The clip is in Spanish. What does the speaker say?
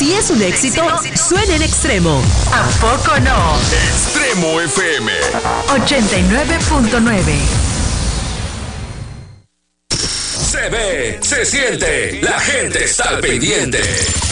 Si es un éxito, suena en Extremo. ¿A poco no? Extremo FM 89.9. Se ve, se siente, la gente está al pendiente.